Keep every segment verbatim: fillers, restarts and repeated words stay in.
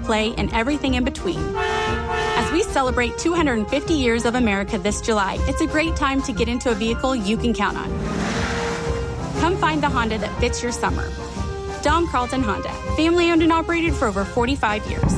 play, and everything in between. As we celebrate two hundred fifty years of America this July, it's a great time to get into a vehicle you can count on. Come find the Honda that fits your summer. Dom Carlton Honda, family owned and operated for over forty-five years.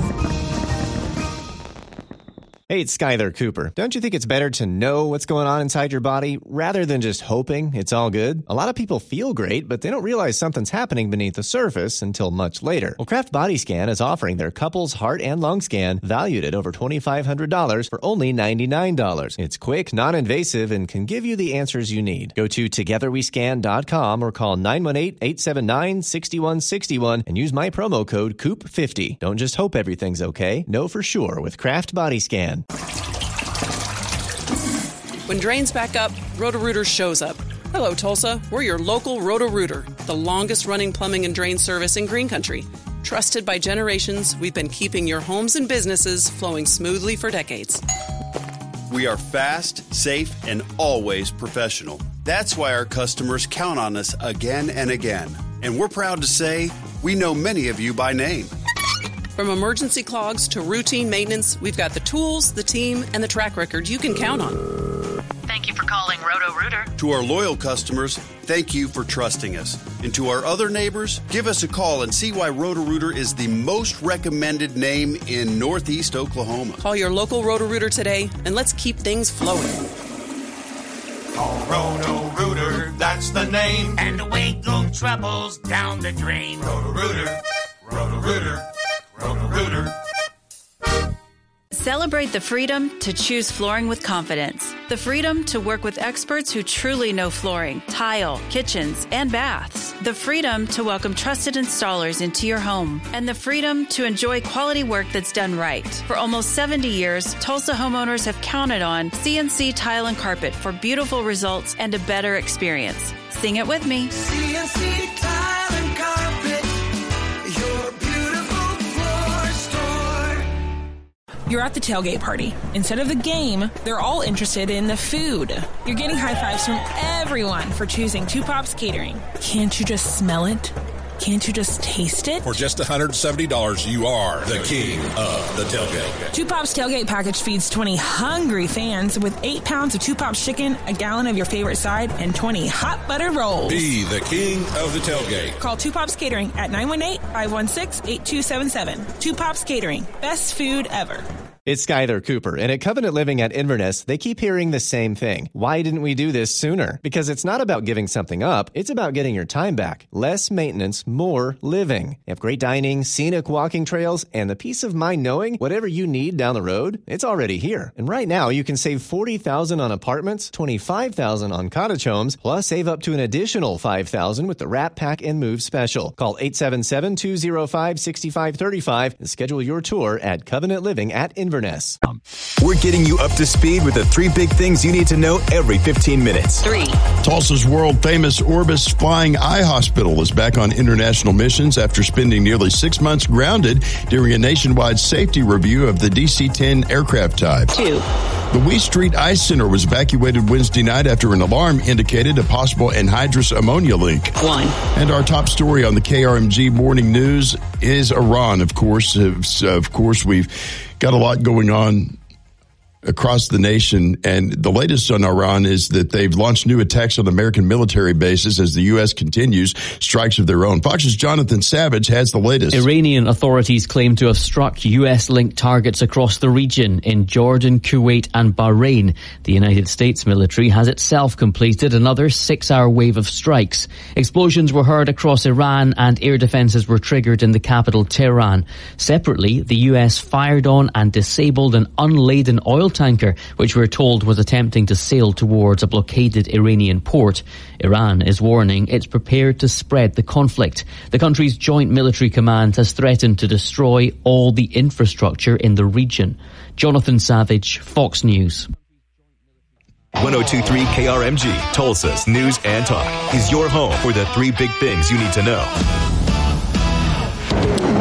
Hey, it's Skyler Cooper. Don't you think it's better to know what's going on inside your body rather than just hoping it's all good? A lot of people feel great, but they don't realize something's happening beneath the surface until much later. Well, Kraft Body Scan is offering their couples heart and lung scan valued at over twenty-five hundred dollars for only ninety-nine dollars. It's quick, non-invasive, and can give you the answers you need. Go to together we scan dot com or call nine one eight, eight seven nine, six one six one and use my promo code C O O P fifty. Don't just hope everything's okay. Know for sure with Kraft Body Scan. When drains back up, Roto-Rooter shows up. Hello, Tulsa. We're your local Roto-Rooter, the longest-running plumbing and drain service in Green Country. Trusted by generations, we've been keeping your homes and businesses flowing smoothly for decades. We are fast, safe, and always professional. That's why our customers count on us again and again. And we're proud to say we know many of you by name. From emergency clogs to routine maintenance, we've got the tools, the team, and the track record you can count on. Thank you for calling Roto-Rooter. To our loyal customers, thank you for trusting us. And to our other neighbors, give us a call and see why Roto-Rooter is the most recommended name in Northeast Oklahoma. Call your local Roto-Rooter today, and let's keep things flowing. Call Roto-Rooter, that's the name. And away go troubles down the drain. Roto-Rooter, Roto-Rooter. Roto-Rooter. Celebrate the freedom to choose flooring with confidence. The freedom to work with experts who truly know flooring, tile, kitchens, and baths. The freedom to welcome trusted installers into your home. And the freedom to enjoy quality work that's done right. For almost seventy years, Tulsa homeowners have counted on C N C Tile and Carpet for beautiful results and a better experience. Sing it with me. C N C Tile and Carpet, your beautiful floor store. You're at the tailgate party. Instead of the game, they're all interested in the food. You're getting high fives from everyone for choosing Two Pops Catering. Can't you just smell it? Can't you just taste it? For just one hundred seventy dollars, you are the king of the tailgate. Two Pops Tailgate Package feeds twenty hungry fans with eight pounds of Two Pops chicken, a gallon of your favorite side, and twenty hot buttered rolls. Be the king of the tailgate. Call Two Pops Catering at nine one eight, five one six, eight two seven seven. Two Pops Catering. Best food ever. It's Skyler Cooper, and at Covenant Living at Inverness, they keep hearing the same thing. Why didn't we do this sooner? Because it's not about giving something up, it's about getting your time back. Less maintenance, more living. You have great dining, scenic walking trails, and the peace of mind knowing whatever you need down the road, it's already here. And right now, you can save forty thousand dollars on apartments, twenty-five thousand dollars on cottage homes, plus save up to an additional five thousand dollars with the Wrap, Pack, and Move special. Call eight seven seven, two oh five, six five three five and schedule your tour at Covenant Living at Inverness. We're getting you up to speed with the three big things you need to know every fifteen minutes. Three. Tulsa's world-famous Orbis Flying Eye Hospital is back on international missions after spending nearly six months grounded during a nationwide safety review of the D C ten aircraft type. Two. The Wee Street Ice Center was evacuated Wednesday night after an alarm indicated a possible anhydrous ammonia leak. One. And our top story on the K R M G Morning News is Iran, of course. Of course, we've got a lot going on across the nation, and the latest on Iran is that they've launched new attacks on American military bases as the U S continues strikes of their own. Fox's Jonathan Savage has the latest. Iranian authorities claim to have struck U S-linked targets across the region in Jordan, Kuwait and Bahrain. The United States military has itself completed another six-hour wave of strikes. Explosions were heard across Iran and air defenses were triggered in the capital, Tehran. Separately, the U S fired on and disabled an unladen oil tanker, which we're told was attempting to sail towards a blockaded Iranian port. Iran is warning it's prepared to spread the conflict. The country's joint military command has threatened to destroy all the infrastructure in the region. Jonathan Savage, Fox News. one oh two point three K R M G, Tulsa's News and Talk, is your home for the three big things you need to know.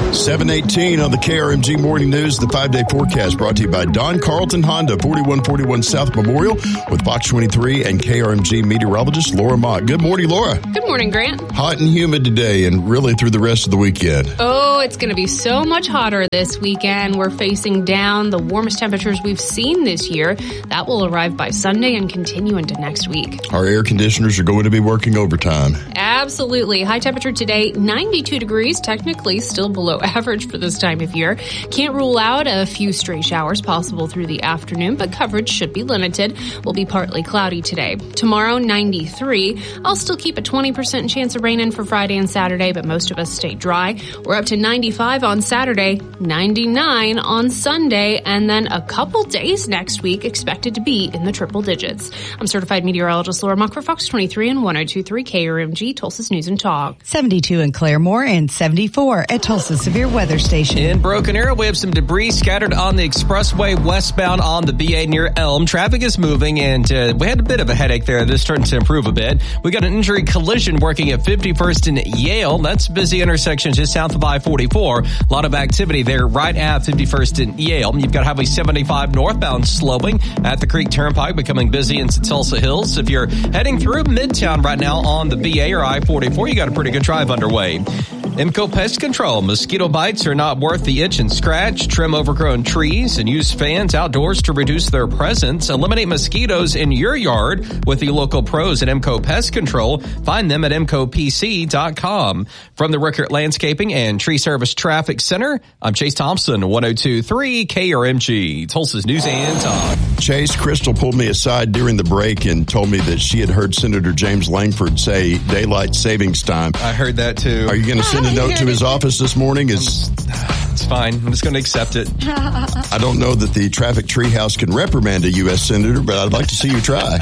seven eighteen on the K R M G Morning News, the five-day forecast brought to you by Don Carlton Honda, forty-one forty-one South Memorial, with Fox twenty-three and K R M G meteorologist Laura Mott. Good morning, Laura. Good morning, Grant. Hot and humid today and really through the rest of the weekend. Oh, it's going to be so much hotter this weekend. We're facing down the warmest temperatures we've seen this year. That will arrive by Sunday and continue into next week. Our air conditioners are going to be working overtime. Absolutely. High temperature today, ninety-two degrees, technically still below average for this time of year. Can't rule out a few stray showers possible through the afternoon, but coverage should be limited. Will be partly cloudy today. Tomorrow, ninety-three. I'll still keep a twenty percent chance of rain in for Friday and Saturday, but most of us stay dry. We're up to ninety-five on Saturday, ninety-nine on Sunday, and then a couple days next week expected to be in the triple digits. I'm certified meteorologist Laura Mock for Fox twenty-three and one oh two point three K R M G, Tulsa's News and Talk. seventy-two in Claremore and seventy-four at Tulsa's Severe Weather Station. In Broken Arrow, we have some debris scattered on the expressway westbound on the B A near Elm. Traffic is moving, and uh, we had a bit of a headache there. This is starting to improve a bit. We got an injury collision working at fifty-first and Yale. That's a busy intersection just south of I forty-four. A lot of activity there right at fifty-first and Yale. You've got Highway seventy-five northbound slowing at the Creek Turnpike, becoming busy into Tulsa Hills. If you're heading through Midtown right now on the B A or I forty-four, you got a pretty good drive underway. Imco Pest Control. Mosquito bites are not worth the itch and scratch. Trim overgrown trees and use fans outdoors to reduce their presence. Eliminate mosquitoes in your yard with the local pros at Imco Pest Control. Find them at imco p c dot com. From the Rickert Landscaping and Tree Service Traffic Center, I'm Chase Thompson, one oh two point three K R M G, Tulsa's News and Talk. Chase, Crystal pulled me aside during the break and told me that she had heard Senator James Langford say daylight savings time. I heard that too. Are you going to send a note to his office this morning? Is It's fine. I'm just going to accept it. I don't know that the Traffic Treehouse can reprimand a U S senator, but I'd like to see you try.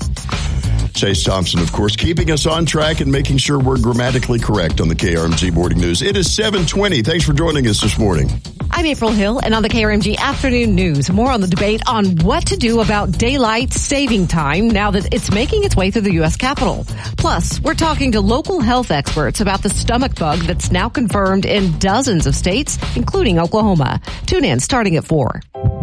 Chase Thompson, of course, keeping us on track and making sure we're grammatically correct on the K R M G Morning News. It is seven twenty. Thanks for joining us this morning. I'm April Hill, and on the K R M G Afternoon News, more on the debate on what to do about daylight saving time now that it's making its way through the U S Capitol. Plus, we're talking to local health experts about the stomach bug that's now confirmed in dozens of states, including Oklahoma. Tune in starting at four.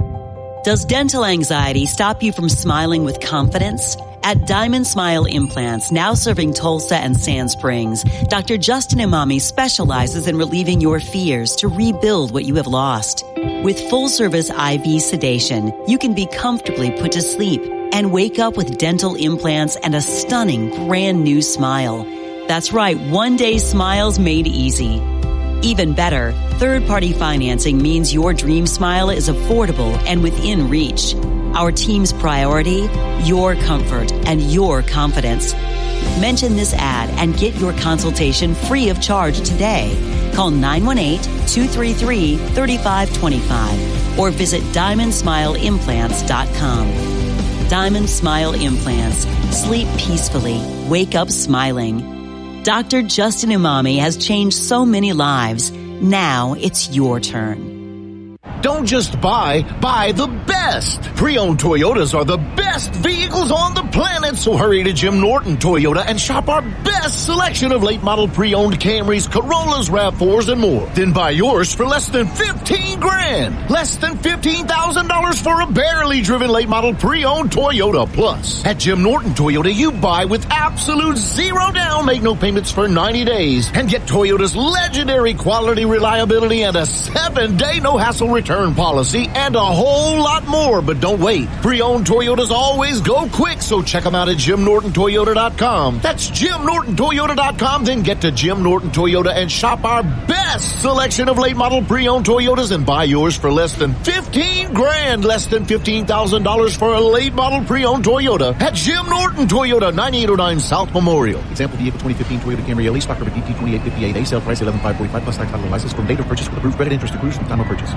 Does dental anxiety stop you from smiling with confidence? At Diamond Smile Implants, now serving Tulsa and Sand Springs, Doctor Justin Imami specializes in relieving your fears to rebuild what you have lost. With full-service I V sedation, you can be comfortably put to sleep and wake up with dental implants and a stunning brand new smile. That's right, one-day smiles made easy. Even better, third-party financing means your dream smile is affordable and within reach. Our team's priority, your comfort and your confidence. Mention this ad and get your consultation free of charge today. Call nine one eight, two three three, three five two five or visit diamond smile implants dot com. Diamond Smile Implants. Sleep peacefully. Wake up smiling. Doctor Justin Imami has changed so many lives. Now it's your turn. Don't just buy, buy the best. Pre-owned Toyotas are the best vehicles on the planet, so hurry to Jim Norton Toyota and shop our best selection of late model pre-owned Camrys, Corollas, RAV fours, and more. Then buy yours for less than fifteen grand. Less than fifteen thousand dollars for a barely driven late model pre-owned Toyota. Plus, at Jim Norton Toyota, you buy with absolute zero down, make no payments for ninety days, and get Toyota's legendary quality, reliability, and a seven-day no-hassle return policy, and a whole lot more. But don't wait. Pre-owned Toyotas always go quick, so check them out at jim norton toyota dot com. That's jim norton toyota dot com. Then get to Jim Norton Toyota and shop our best selection of late model pre-owned Toyotas and buy yours for less than fifteen grand. Less than fifteen thousand dollars for a late model pre-owned Toyota at Jim Norton Toyota, ninety-eight oh nine South Memorial. Example vehicle twenty fifteen Toyota Camry L E, stock number D T twenty-eight fifty-eight A, sale price eleven thousand five hundred forty-five plus tax title and license from date of purchase with approved credit interest accrues from time of purchase.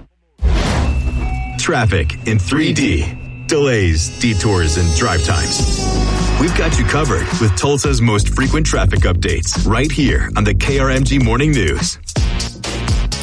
Traffic in three D. Delays, detours, and drive times. We've got you covered with Tulsa's most frequent traffic updates right here on the K R M G Morning News.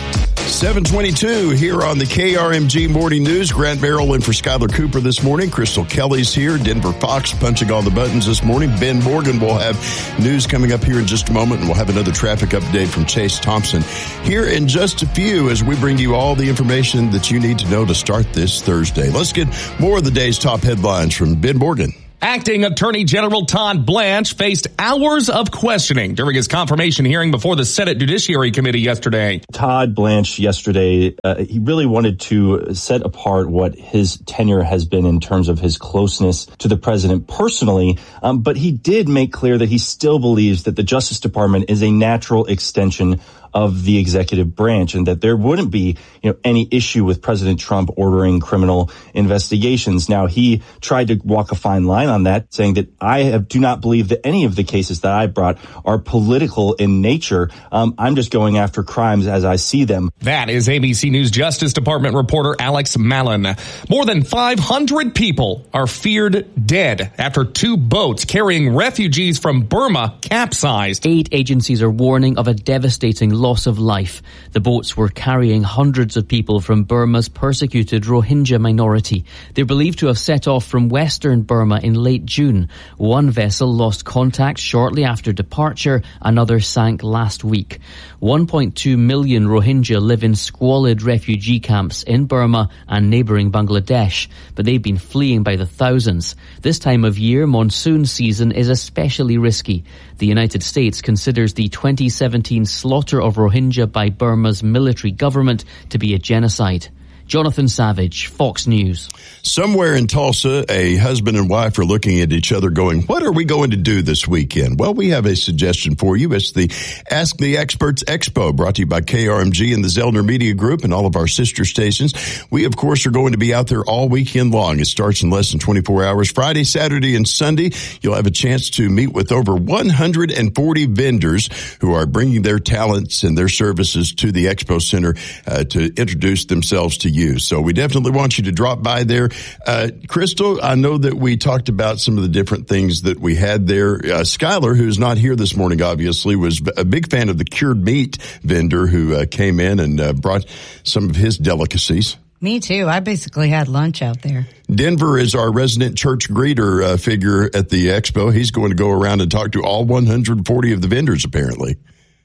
seven twenty-two here on the K R M G Morning News. Grant Merrill in for Skylar Cooper this morning. Crystal Kelly's here. Denver Fox punching all the buttons this morning. Ben Morgan will have news coming up here in just a moment, and we'll have another traffic update from Chase Thompson here in just a few as we bring you all the information that you need to know to start this Thursday. Let's get more of the day's top headlines from Ben Morgan. Acting Attorney General Todd Blanche faced hours of questioning during his confirmation hearing before the Senate Judiciary Committee yesterday. Todd Blanche yesterday, uh, he really wanted to set apart what his tenure has been in terms of his closeness to the president personally, um, but he did make clear that he still believes that the Justice Department is a natural extension of the executive branch and that there wouldn't be, you know, any issue with President Trump ordering criminal investigations. Now, he tried to walk a fine line on that, saying that I have, do not believe that any of the cases that I brought are political in nature. Um, I'm just going after crimes as I see them. That is A B C News Justice Department reporter Alex Mallon. More than five hundred people are feared dead after two boats carrying refugees from Burma capsized. Aid agencies are warning of a devastating loss of life. The boats were carrying hundreds of people from Burma's persecuted Rohingya minority. They're believed to have set off from western Burma in late June. One vessel lost contact shortly after departure. Another sank last week. one point two million Rohingya live in squalid refugee camps in Burma and neighbouring Bangladesh, but they've been fleeing by the thousands. This time of year, monsoon season is especially risky. The United States considers the twenty seventeen slaughter of Rohingya by Burma's military government to be a genocide. Jonathan Savage, Fox News. Somewhere in Tulsa, a husband and wife are looking at each other going, what are we going to do this weekend? Well, we have a suggestion for you. It's the Ask the Experts Expo, brought to you by K R M G and the Zellner Media Group and all of our sister stations. We, of course, are going to be out there all weekend long. It starts in less than twenty-four hours. Friday, Saturday, and Sunday, you'll have a chance to meet with over one hundred forty vendors who are bringing their talents and their services to the Expo Center uh, to introduce themselves to you. So we definitely want you to drop by there. Uh, Crystal, I know that we talked about some of the different things that we had there. Uh, Skylar, who's not here this morning, obviously, was a big fan of the cured meat vendor who uh, came in and uh, brought some of his delicacies. Me too. I basically had lunch out there. Denver is our resident church greeter uh, figure at the expo. He's going to go around and talk to all one hundred forty of the vendors, apparently.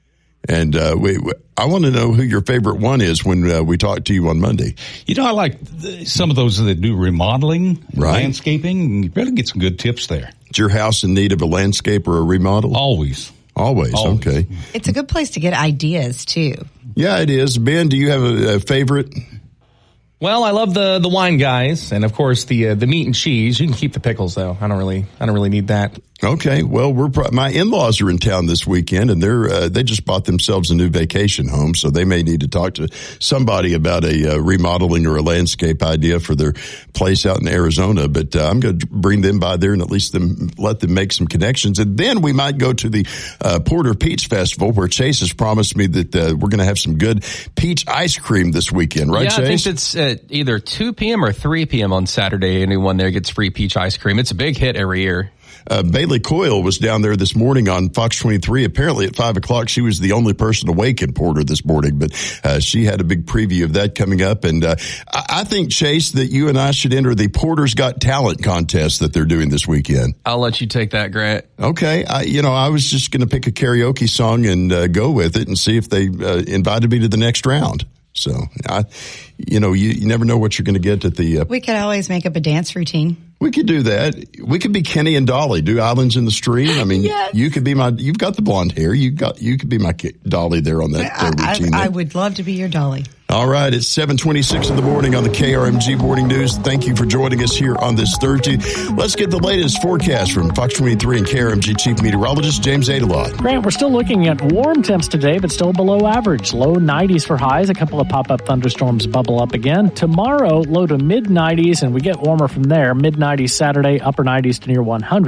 And uh, we, we, I want to know who your favorite one is when uh, we talk to you on Monday. You know, I like the, some of those that do remodeling, right. landscaping. You better get some good tips there. Is your house in need of a landscape or a remodel? Always. Always, Always. Okay. It's a good place to get ideas, too. Yeah, it is. Ben, do you have a, a favorite? Well, I love the the wine guys, and of course the uh, the meat and cheese. You can keep the pickles, though. I don't really I don't really need that. Okay, well, we're pro- my in-laws are in town this weekend, and they're uh, they just bought themselves a new vacation home, so they may need to talk to somebody about a uh, remodeling or a landscape idea for their place out in Arizona. But uh, I'm going to bring them by there and at least them let them make some connections, and then we might go to the uh, Porter Peach Festival, where Chase has promised me that uh, we're going to have some good peach ice cream this weekend, right, yeah, Chase? I think it's at either two p.m. or three p.m. on Saturday. Anyone there gets free peach ice cream. It's a big hit every year. Uh, Bailey Coyle was down there this morning on Fox twenty-three. Apparently at five o'clock, she was the only person awake in Porter this morning, but uh, she had a big preview of that coming up. And uh, I, I think, Chase, that you and I should enter the Porter's Got Talent contest that they're doing this weekend. I'll let you take that, Grant. Okay. I, you know, I was just going to pick a karaoke song and uh, go with it and see if they uh, invited me to the next round. So, I, you know, you, you never know what you're going to get at the... Uh, we could always make up a dance routine. We could do that. We could be Kenny and Dolly, do Islands in the Stream. I mean, yes. you could be my, you've got the blonde hair. You got, you could be my Dolly there on that uh, routine. I, I would love to be your Dolly. All right. It's seven twenty-six in the morning on the K R M G Morning News. Thank you for joining us here on this Thursday. Let's get the latest forecast from Fox twenty-three and K R M G Chief Meteorologist James Adelot. Grant, we're still looking at warm temps today, but still below average. Low nineties for highs. A couple of pop-up thunderstorms bubble up again. Tomorrow, low to mid nineties, and we get warmer from there. Mid nineties Saturday, upper nineties to near one hundred.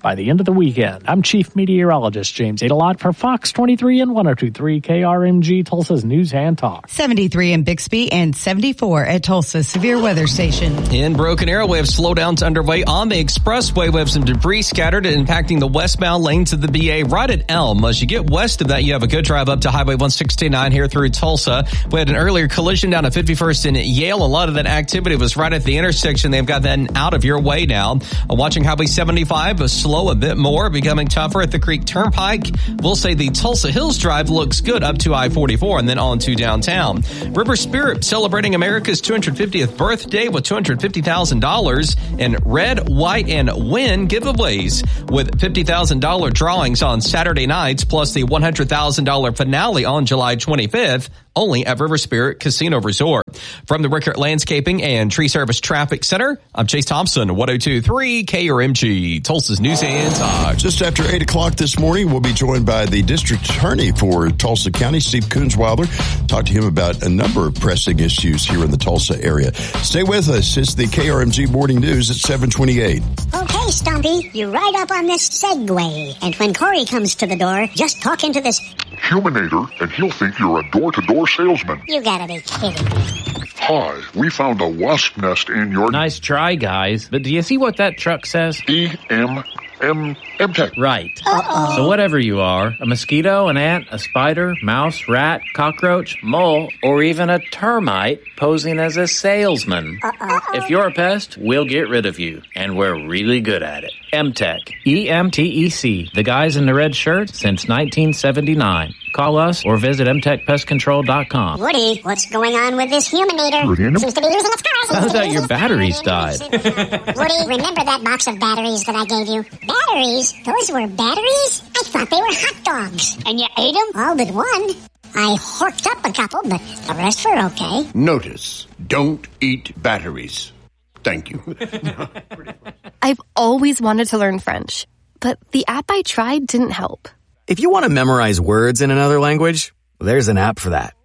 by the end of the weekend. I'm Chief Meteorologist James Adelot for Fox twenty-three and one oh two point three K R M G, Tulsa's News and Talk. seventy-three in Bixby and seventy-four at Tulsa Severe Weather Station. In Broken Arrow, we have slowdowns underway on the expressway. We have some debris scattered impacting the westbound lanes of the B A right at Elm. As you get west of that, you have a good drive up to Highway one sixty-nine here through Tulsa. We had an earlier collision down at fifty-first in Yale. A lot of that activity was right at the intersection. They've got that out of your way now. Uh, watching Highway seventy-five, but slow a bit more, becoming tougher at the Creek Turnpike. We'll say the Tulsa Hills Drive looks good up to I forty-four and then on to downtown. River Spirit celebrating America's two hundred fiftieth birthday with two hundred fifty thousand dollars in red, white, and win giveaways with fifty thousand dollars drawings on Saturday nights, plus the one hundred thousand dollars finale on July twenty-fifth, only at River Spirit Casino Resort. From the Rickert Landscaping and Tree Service Traffic Center, I'm Chase Thompson, one oh two point three K R M G, Tulsa's News and Talk. Just after eight o'clock this morning, we'll be joined by the district attorney for Tulsa County, Steve Kunzweiler. Talk to him about a number of pressing issues here in the Tulsa area. Stay with us. It's the K R M G Morning News at seven twenty-eight. Okay, Stumpy, you ride up on this Segway, and when Corey comes to the door, just talk into this Humanator, and he'll think you're a door-to-door salesman. You gotta be kidding me. Hi, we found a wasp nest in your... Nice try, guys. But do you see what that truck says? E M M M Tech. Right. Uh-oh. So whatever you are, a mosquito, an ant, a spider, mouse, rat, cockroach, mole, or even a termite posing as a salesman. Uh-oh. If you're a pest, we'll get rid of you. And we're really good at it. M-Tech. E M T E C. The guys in the red shirt since nineteen seventy-nine. Call us or visit m tech pest control dot com. Woody, what's going on with this Humanator? Seems to be losing its power. How's that your batteries died? Woody, remember that box of batteries that I gave you? Batteries? Those were batteries? I thought they were hot dogs. And you ate them? All but one. I horked up a couple, but the rest were okay. Notice, don't eat batteries. Thank you. I've always wanted to learn French, but the app I tried didn't help. If you want to memorize words in another language, there's an app for that.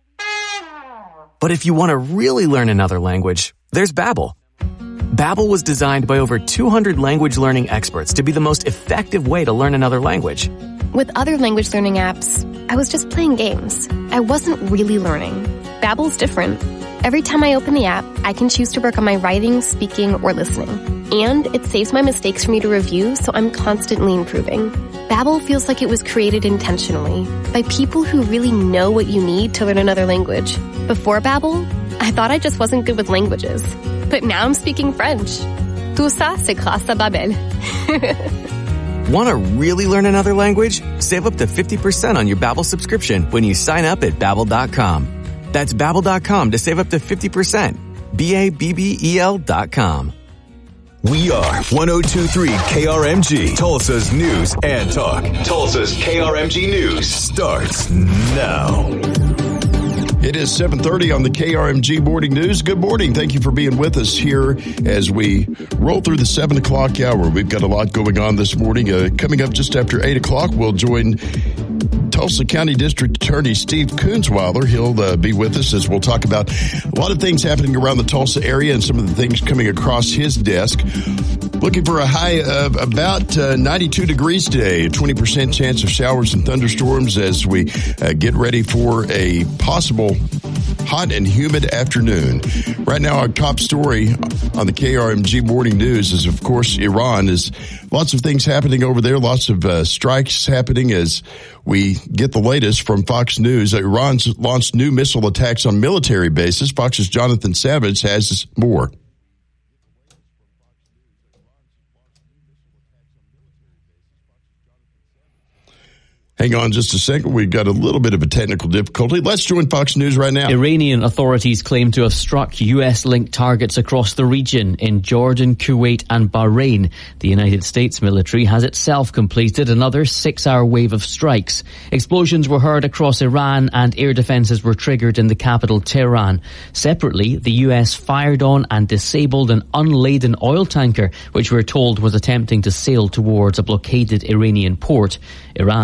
But if you want to really learn another language, there's Babbel. Babbel was designed by over two hundred language learning experts to be the most effective way to learn another language. With other language learning apps, I was just playing games. I wasn't really learning. Babbel's different. Every time I open the app, I can choose to work on my writing, speaking, or listening. And it saves my mistakes for me to review, so I'm constantly improving. Babbel feels like it was created intentionally by people who really know what you need to learn another language. Before Babbel, I thought I just wasn't good with languages. But now I'm speaking French. Tout ça, c'est grâce à Babbel. Want to really learn another language? Save up to fifty percent on your Babbel subscription when you sign up at babbel dot com. That's babbel dot com to save up to fifty percent. B A B B E L dot com. We are one oh two point three K R M G, Tulsa's News and Talk. Tulsa's K R M G News starts now. It is seven thirty on the K R M G Morning News. Good morning. Thank you for being with us here as we roll through the seven o'clock hour. We've got a lot going on this morning. Uh, coming up just after eight o'clock, we'll join Tulsa County District Attorney Steve Kunzweiler. He'll uh, be with us as we'll talk about a lot of things happening around the Tulsa area and some of the things coming across his desk. Looking for a high of about uh, ninety-two degrees today, a twenty percent chance of showers and thunderstorms as we uh, get ready for a possible hot and humid afternoon. Right now, our top story on the K R M G Morning News is, of course, Iran. Is lots of things happening over there, lots of uh, strikes happening as we get the latest from Fox News. Iran's launched new missile attacks on military bases. Fox's Jonathan Savage has more. Hang on just a second. We've got a little bit of a technical difficulty. Let's join Fox News right now. Iranian authorities claim to have struck U S-linked targets across the region in Jordan, Kuwait and Bahrain. The United States military has itself completed another six-hour wave of strikes. Explosions were heard across Iran and air defenses were triggered in the capital, Tehran. Separately, the U S fired on and disabled an unladen oil tanker, which we're told was attempting to sail towards a blockaded Iranian port. Iran is warning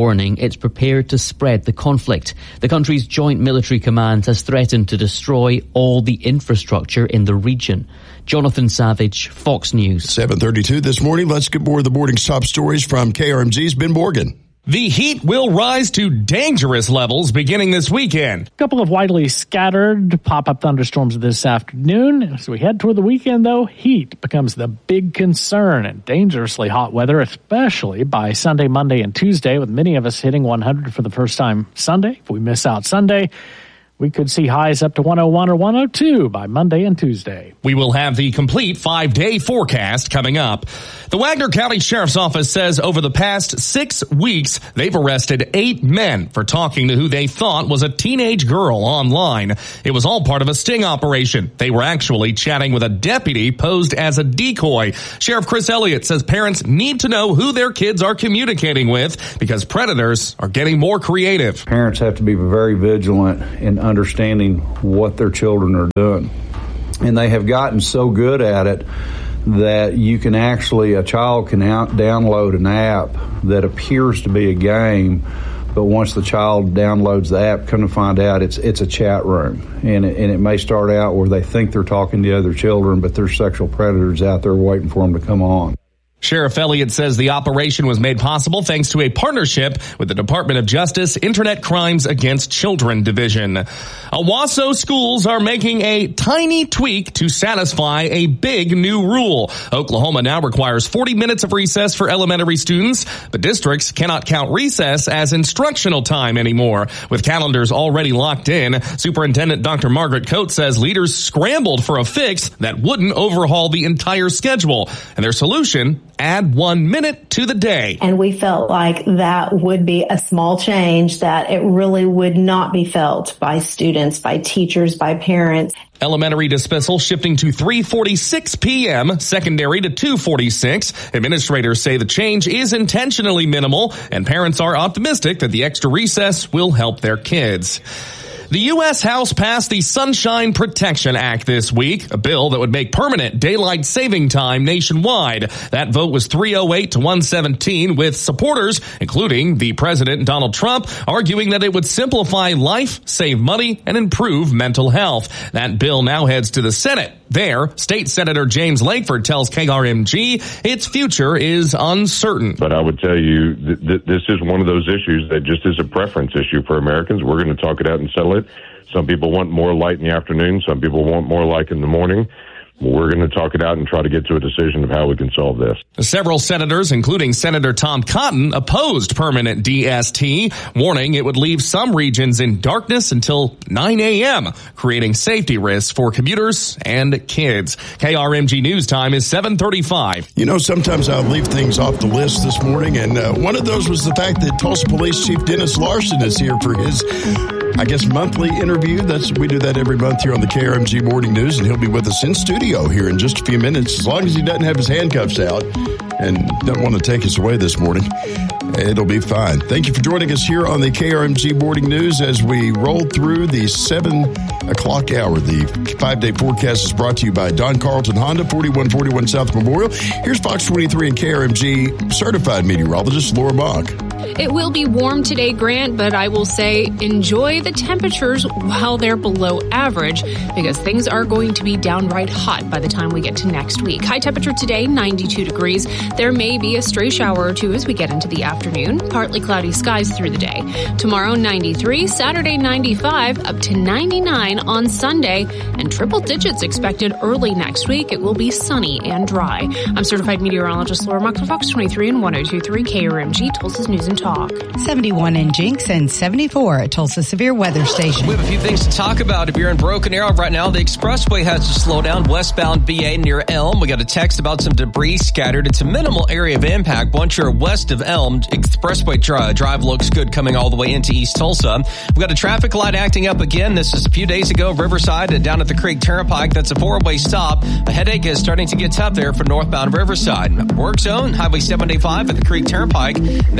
warning it's prepared to spread the conflict. The country's Joint Military Command has threatened to destroy all the infrastructure in the region. Jonathan Savage, Fox News. seven thirty-two this morning. Let's get more of the morning's top stories from K R M G's Ben Morgan. The heat will rise to dangerous levels beginning this weekend. A couple of widely scattered pop-up thunderstorms this afternoon. As we head toward the weekend, though, heat becomes the big concern and dangerously hot weather, especially by Sunday, Monday, and Tuesday, with many of us hitting one hundred for the first time Sunday. If we miss out Sunday, we could see highs up to one oh one or one oh two by Monday and Tuesday. We will have the complete five-day forecast coming up. The Wagner County Sheriff's Office says over the past six weeks, they've arrested eight men for talking to who they thought was a teenage girl online. It was all part of a sting operation. They were actually chatting with a deputy posed as a decoy. Sheriff Chris Elliott says parents need to know who their kids are communicating with because predators are getting more creative. Parents have to be very vigilant in understanding what their children are doing. And they have gotten so good at it that you can actually, a child can out download an app that appears to be a game, but once the child downloads the app, come to find out it's it's a chat room. And it, and it may start out where they think they're talking to other children, but there's sexual predators out there waiting for them to come on. Sheriff Elliott says the operation was made possible thanks to a partnership with the Department of Justice Internet Crimes Against Children Division. Owasso schools are making a tiny tweak to satisfy a big new rule. Oklahoma now requires forty minutes of recess for elementary students, but districts cannot count recess as instructional time anymore. With calendars already locked in, Superintendent Doctor Margaret Coates says leaders scrambled for a fix that wouldn't overhaul the entire schedule, and their solution: add one minute to the day. And we felt like that would be a small change, that it really would not be felt by students, by teachers, by parents. Elementary dismissal shifting to three forty-six p.m., secondary to two forty-six. Administrators say the change is intentionally minimal, and parents are optimistic that the extra recess will help their kids. The U S House passed the Sunshine Protection Act this week, a bill that would make permanent daylight saving time nationwide. That vote was three oh eight to one seventeen, with supporters, including the President Donald Trump, arguing that it would simplify life, save money, and improve mental health. That bill now heads to the Senate. There, State Senator James Lankford tells K R M G its future is uncertain. But I would tell you that th- this is one of those issues that just is a preference issue for Americans. We're going to talk it out and settle it. Some people want more light in the afternoon. Some people want more light in the morning. We're going to talk it out and try to get to a decision of how we can solve this. Several senators, including Senator Tom Cotton, opposed permanent D S T, warning it would leave some regions in darkness until nine a.m., creating safety risks for commuters and kids. K R M G News Time is seven thirty-five. You know, sometimes I'll leave things off the list this morning, and uh, one of those was the fact that Tulsa Police Chief Dennis Larson is here for his, I guess, monthly interview. That's we do that every month here on the K R M G Morning News, and he'll be with us in studio here in just a few minutes, as long as he doesn't have his handcuffs out and doesn't want to take us away this morning. It'll be fine. Thank you for joining us here on the K R M G Morning News as we roll through the seven o'clock hour. The five-day forecast is brought to you by Don Carlton Honda, forty-one forty-one South Memorial. Here's Fox twenty-three and K R M G certified meteorologist Laura Bach. It will be warm today, Grant, but I will say enjoy the temperatures while they're below average, because things are going to be downright hot by the time we get to next week. High temperature today, ninety-two degrees. There may be a stray shower or two as we get into the afternoon. Partly cloudy skies through the day. Tomorrow, ninety-three. Saturday, ninety-five. Up to ninety-nine on Sunday. And triple digits expected early next week. It will be sunny and dry. I'm certified meteorologist Laura Mock for Fox twenty-three and one oh two point three K R M G, Tulsa's News and Talk. seventy-one in Jinx and seventy-four at Tulsa Severe Weather Station. We have a few things to talk about. If you're in Broken Arrow right now, the expressway has to slow down westbound B A near Elm. We got a text about some debris scattered. It's a minimal area of impact. Once you're west of Elm, expressway drive, drive looks good coming all the way into East Tulsa. We got a traffic light acting up again. This is a few days ago, Riverside and down at the Creek Turnpike. That's a four-way stop. A headache is starting to get tough there for northbound Riverside. Work zone, Highway seventy-five at the Creek Turnpike. That back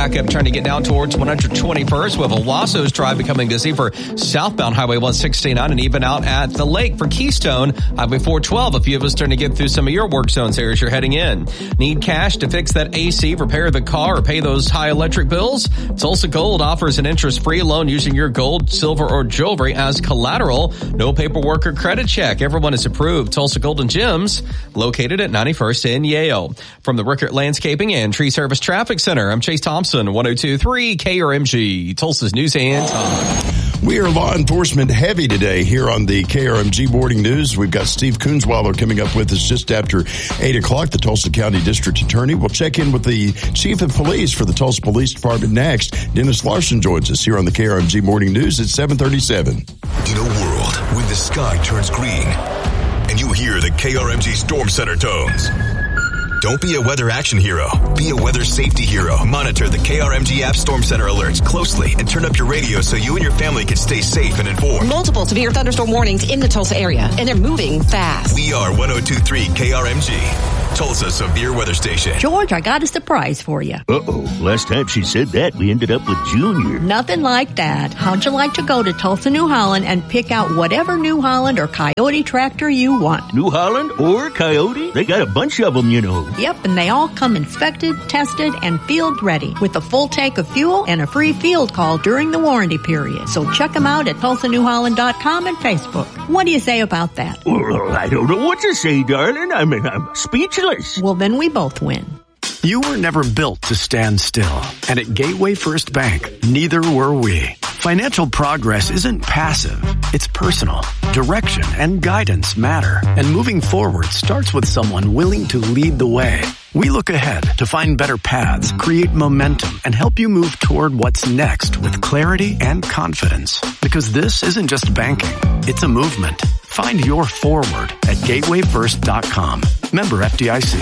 backup trying to get down towards one hundred twenty-first with Owasso's Drive becoming busy for southbound Highway one sixty-nine and even out at the lake for Keystone Highway four twelve. A few of us starting to get through some of your work zones here as you're heading in. Need cash to fix that A C, repair the car, or pay those high electric bills? Tulsa Gold offers an interest-free loan using your gold, silver, or jewelry as collateral. No paperwork or credit check. Everyone is approved. Tulsa Golden Gems, located at ninety-first in Yale. From the Rickert Landscaping and Tree Service Traffic Center, I'm Chase Thompson, one oh two point three K R M G, Tulsa's News and Talk. We are law enforcement heavy today here on the K R M G Morning News. We've got Steve Kunzweiler coming up with us just after eight o'clock, the Tulsa County District Attorney. We'll check in with the Chief of Police for the Tulsa Police Department next. Dennis Larson joins us here on the K R M G Morning News at seven thirty-seven. In a world when the sky turns green and you hear the K R M G Storm Center tones, don't be a weather action hero. Be a weather safety hero. Monitor the K R M G app Storm Center alerts closely and turn up your radio so you and your family can stay safe and informed. Multiple severe thunderstorm warnings in the Tulsa area, and they're moving fast. We are one oh two point three K R M G, Tulsa Severe Weather Station. George, I got a surprise for you. Uh-oh. Last time she said that, we ended up with Junior. Nothing like that. How'd you like to go to Tulsa, New Holland and pick out whatever New Holland or Coyote tractor you want? New Holland or Coyote? They got a bunch of them, you know. Yep, and they all come inspected, tested, and field ready with a full tank of fuel and a free field call during the warranty period. So check them out at Tulsa New Holland dot com and Facebook. What do you say about that? Well, I don't know what to say, darling. I mean, I'm speechless. Well, then we both win. You were never built to stand still. And at Gateway First Bank, neither were we. Financial progress isn't passive. It's personal. Direction and guidance matter. And moving forward starts with someone willing to lead the way. We look ahead to find better paths, create momentum, and help you move toward what's next with clarity and confidence. Because this isn't just banking. It's a movement. Find your forward at gateway first dot com. Member F D I C.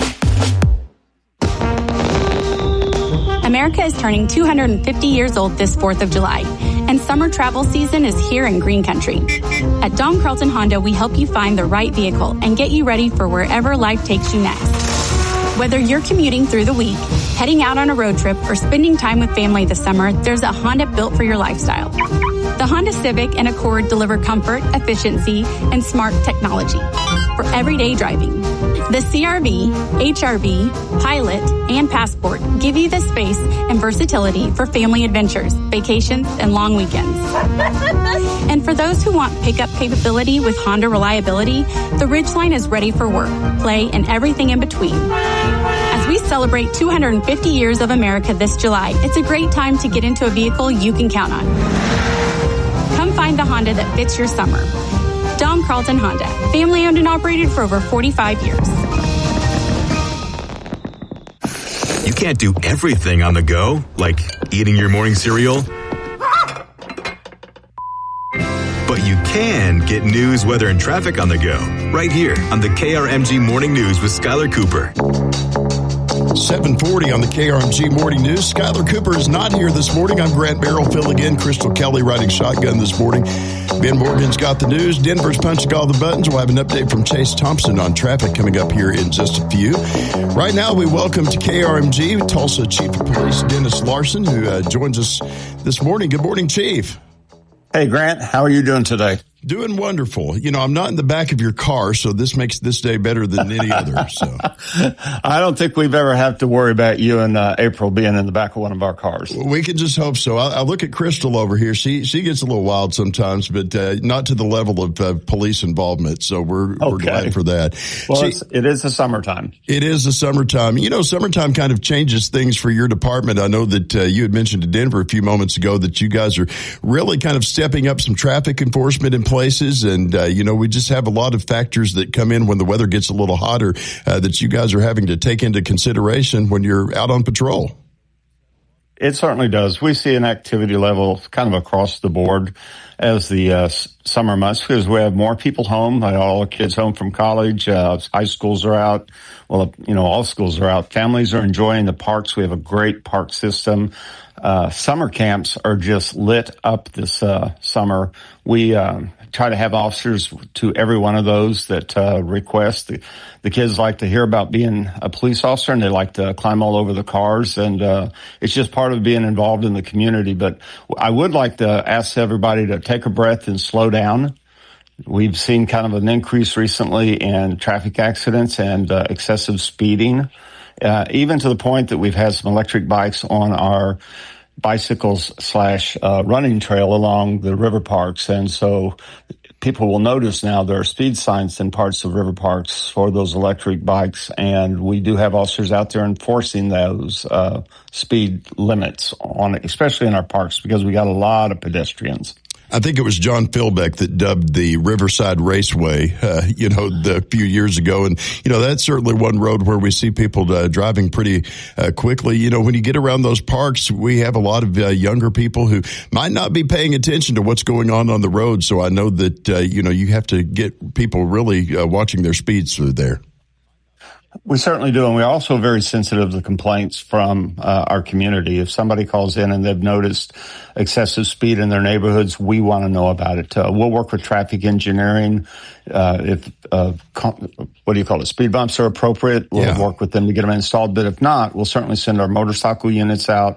America is turning two hundred fifty years old this fourth of July, and summer travel season is here in Green Country. At Don Carlton Honda, we help you find the right vehicle and get you ready for wherever life takes you next. Whether you're commuting through the week, heading out on a road trip, or spending time with family this summer, there's a Honda built for your lifestyle. The Honda Civic and Accord deliver comfort, efficiency, and smart technology for everyday driving. The C R V, H R V, Pilot, and Passport give you the space and versatility for family adventures, vacations, and long weekends. And for those who want pickup capability with Honda reliability, the Ridgeline is ready for work, play, and everything in between. As we celebrate two hundred fifty years of America this July, it's a great time to get into a vehicle you can count on. Come find the Honda that fits your summer. Don Carlton Honda, family owned and operated for over forty-five years. You can't do everything on the go, like eating your morning cereal. But you can get news, weather, and traffic on the go, right here on the K R M G Morning News with Skylar Cooper. seven forty on the K R M G Morning News. Skylar Cooper is not here this morning. I'm Grant Merrill filling in. Crystal Kelly riding shotgun this morning. Ben Morgan's got the news. Denver's punching all the buttons. We'll have an update from Chase Thompson on traffic coming up here in just a few. Right now, we welcome to K R M G Tulsa Chief of Police Dennis Larson, who uh, joins us this morning. Good morning, Chief. Hey, Grant. How are you doing today? Doing wonderful. You know, I'm not in the back of your car, so this makes this day better than any other. So I don't think we've ever had to worry about you and uh, April being in the back of one of our cars. We can just hope so. I, I look at Crystal over here. She she gets a little wild sometimes, but uh, not to the level of uh, police involvement. So we're okay. We're glad for that. Well, she, it's, it is the summertime. It is the summertime. You know, summertime kind of changes things for your department. I know that uh, you had mentioned to Denver a few moments ago that you guys are really kind of stepping up some traffic enforcement in places. And, uh, you know, we just have a lot of factors that come in when the weather gets a little hotter uh, that you guys are having to take into consideration when you're out on patrol. It certainly does. We see an activity level kind of across the board as the uh, summer months because we have more people home. All the kids home from college. Uh, high schools are out. Well, you know, all schools are out. Families are enjoying the parks. We have a great park system. Uh, summer camps are just lit up this uh, summer. We uh, try to have officers to every one of those that uh, request. The, the kids like to hear about being a police officer, and they like to climb all over the cars, and uh, it's just part of being involved in the community. But I would like to ask everybody to take a breath and slow down. We've seen kind of an increase recently in traffic accidents and uh, excessive speeding, uh, even to the point that we've had some electric bikes on our bicycles slash uh, running trail along the river parks. And so people will notice now there are speed signs in parts of river parks for those electric bikes. And we do have officers out there enforcing those uh, speed limits on, especially in our parks, because we got a lot of pedestrians. I think it was John Philbeck that dubbed the Riverside Raceway, uh, you know, the, a few years ago. And, you know, that's certainly one road where we see people uh, driving pretty uh, quickly. You know, when you get around those parks, we have a lot of uh, younger people who might not be paying attention to what's going on on the road. So I know that, uh, you know, you have to get people really uh, watching their speeds through there. We certainly do, and we're also very sensitive to complaints from uh, our community. If somebody calls in and they've noticed excessive speed in their neighborhoods, we want to know about it. Uh, we'll work with traffic engineering. Uh, if, uh, com- what do you call it, speed bumps are appropriate, we'll yeah. work with them to get them installed. But if not, we'll certainly send our motorcycle units out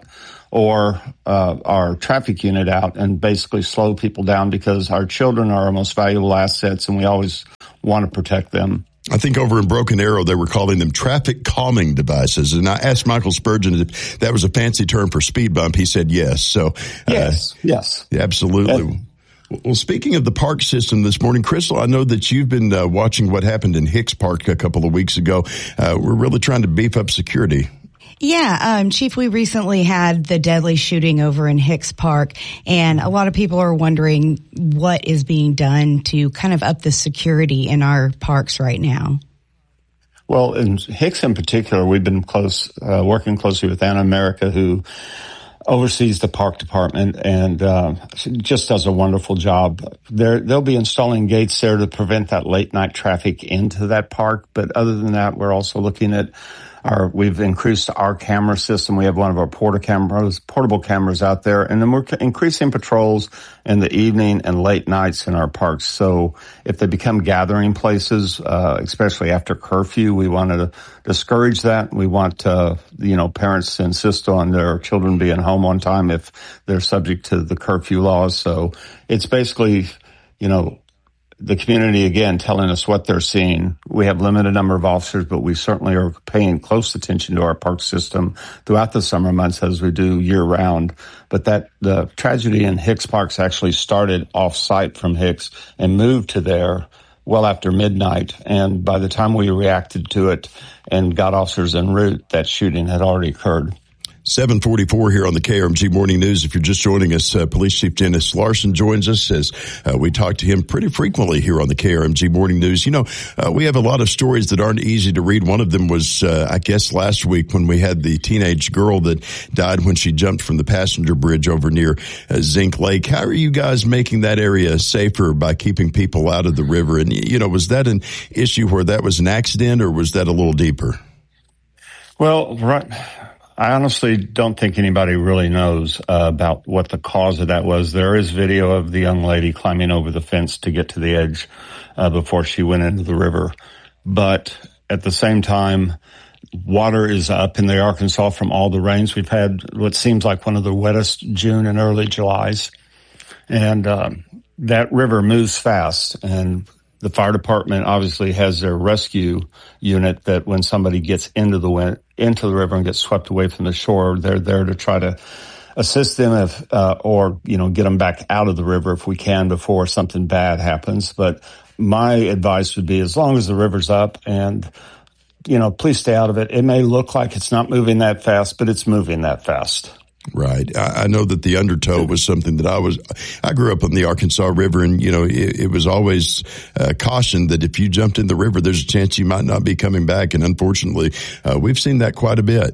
or uh, our traffic unit out and basically slow people down, because our children are our most valuable assets, and we always want to protect them. I think over in Broken Arrow, they were calling them traffic calming devices. And I asked Michael Spurgeon if that was a fancy term for speed bump. He said yes. So, yes, uh, yes. Absolutely. Yeah. Well, speaking of the park system this morning, Crystal, I know that you've been uh, watching what happened in Hicks Park a couple of weeks ago. Uh, we're really trying to beef up security. Yeah, um, Chief, we recently had the deadly shooting over in Hicks Park, and a lot of people are wondering what is being done to kind of up the security in our parks right now. Well, in Hicks in particular, we've been close, uh, working closely with Anna America, who oversees the park department, and uh, she just does a wonderful job. They're, they'll be installing gates there to prevent that late night traffic into that park. But other than that, we're also looking at Our, we've increased our camera system. We have one of our porta cameras, portable cameras out there, and then we're increasing patrols in the evening and late nights in our parks. So if they become gathering places, uh, especially after curfew, we want to discourage that. We want, uh, you know, parents to insist on their children being home on time if they're subject to the curfew laws. So it's basically, you know, the community, again, telling us what they're seeing. We have limited number of officers, but we certainly are paying close attention to our park system throughout the summer months as we do year round. But that the tragedy in Hicks Parks actually started off site from Hicks and moved to there well after midnight. And by the time we reacted to it and got officers en route, that shooting had already occurred. seven forty-four here on the K R M G Morning News. If you're just joining us, uh, Police Chief Dennis Larson joins us as uh, we talk to him pretty frequently here on the K R M G Morning News. You know, uh, we have a lot of stories that aren't easy to read. One of them was, uh, I guess, last week when we had the teenage girl that died when she jumped from the passenger bridge over near uh, Zinc Lake. How are you guys making that area safer by keeping people out of the river? And, you know, was that an issue where that was an accident, or was that a little deeper? Well, right. I honestly don't think anybody really knows uh, about what the cause of that was. There is video of the young lady climbing over the fence to get to the edge uh, before she went into the river. But at the same time, water is up in the Arkansas from all the rains. We've had what seems like one of the wettest June and early Julys. And um, that river moves fast, and the fire department obviously has their rescue unit that when somebody gets into the wind, into the river and gets swept away from the shore, they're there to try to assist them if, uh, or, you know, get them back out of the river if we can before something bad happens. But my advice would be, as long as the river's up, and, you know, please stay out of it. It may look like it's not moving that fast, but it's moving that fast. Right. I, I know that the undertow was something that I was, I grew up on the Arkansas River, and, you know, it, it was always uh, cautioned that if you jumped in the river, there's a chance you might not be coming back. And unfortunately, uh, we've seen that quite a bit.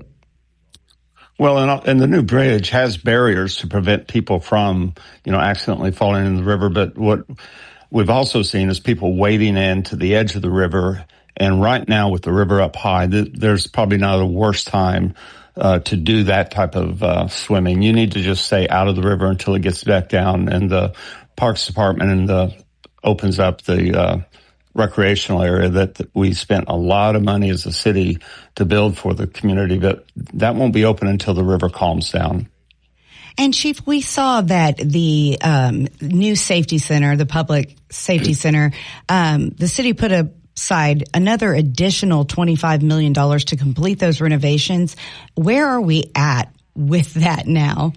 Well, and, and the new bridge has barriers to prevent people from, you know, accidentally falling in the river. But what we've also seen is people wading in to the edge of the river. And right now, with the river up high, th- there's probably not a worse time Uh, to do that type of uh, swimming. You need to just stay out of the river until it gets back down. And the Parks Department and the opens up the uh, recreational area that, that we spent a lot of money as a city to build for the community, but that won't be open until the river calms down. And Chief, we saw that the um, new safety center, the public safety center, um, the city put aside another additional twenty-five million dollars to complete those renovations. Where are we at with that now?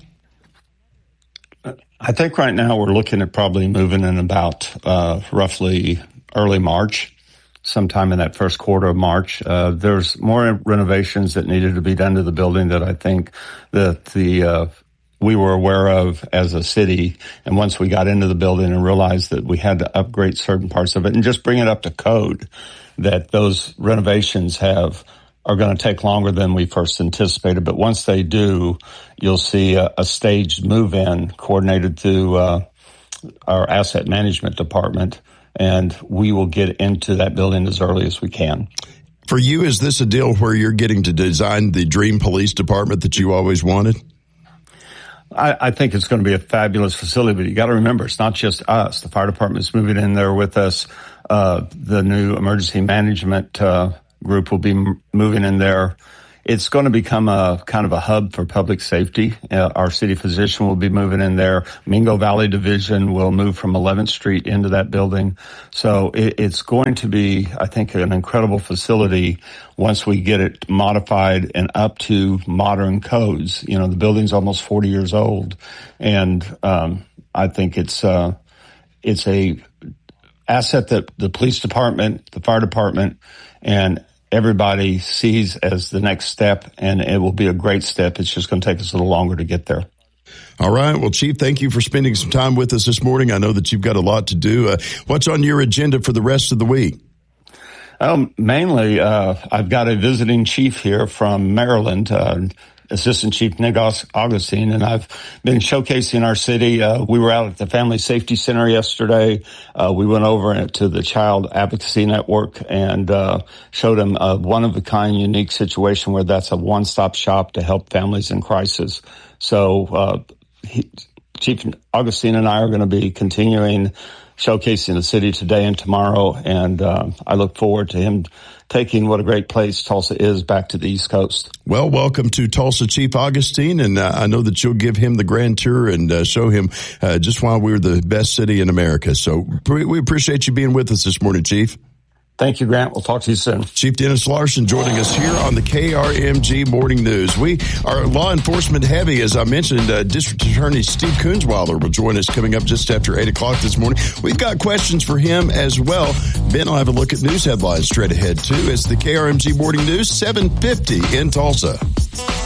I think right now we're looking at probably moving in about uh, roughly early March, sometime in that first quarter of March. Uh, there's more renovations that needed to be done to the building that I think that the uh, we were aware of as a city. And once we got into the building and realized that we had to upgrade certain parts of it and just bring it up to code, that those renovations have are going to take longer than we first anticipated. But once they do, you'll see a, a staged move-in coordinated through uh, our asset management department, and we will get into that building as early as we can. For you, is this a deal where you're getting to design the dream police department that you always wanted? I, I think it's going to be a fabulous facility, but you got to remember, it's not just us. The fire department is moving in there with us. Uh, the new emergency management uh, group will be m- moving in there. It's going to become a kind of a hub for public safety. Uh, our city physician will be moving in there. Mingo Valley Division will move from eleventh Street into that building. So it, it's going to be, I think, an incredible facility once we get it modified and up to modern codes. You know, the building's almost forty years old, and um, I think it's uh, it's a asset that the police department, the fire department, and everybody sees as the next step, and it will be a great step. It's just going to take us a little longer to get there. All right. Well, Chief, thank you for spending some time with us this morning. I know that you've got a lot to do. Uh, what's on your agenda for the rest of the week? Um, mainly, uh, I've got a visiting chief here from Maryland, uh, Assistant Chief Nick Augustine, and I've been showcasing our city. Uh, we were out at the Family Safety Center yesterday. Uh, we went over to the Child Advocacy Network and uh, showed them a one-of-a-kind, unique situation where that's a one-stop shop to help families in crisis. So uh, he, Chief Augustine and I are going to be continuing showcasing the city today and tomorrow, and uh, I look forward to him taking what a great place Tulsa is back to the East Coast. Well, welcome to Tulsa, Chief Augustine, and uh, I know that you'll give him the grand tour and uh, show him uh, just why we're the best city in America. So pre- we appreciate you being with us this morning, Chief. Thank you, Grant. We'll talk to you soon. Chief Dennis Larson joining us here on the K R M G Morning News. We are law enforcement heavy. As I mentioned, uh, District Attorney Steve Kunzweiler will join us coming up just after eight o'clock this morning. We've got questions for him as well. Ben will have a look at news headlines straight ahead, too. It's the K R M G Morning News, seven fifty in Tulsa.